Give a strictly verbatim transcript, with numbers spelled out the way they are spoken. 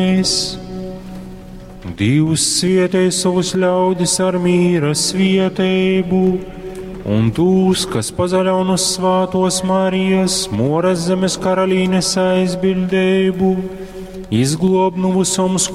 Dievs svietē savus ļaudis ar mīra svietēbu, un tūs, kas pazaļaun uz svātos Marijas, Moras zemes karalīnes aizbildēbu, izglob nu visoms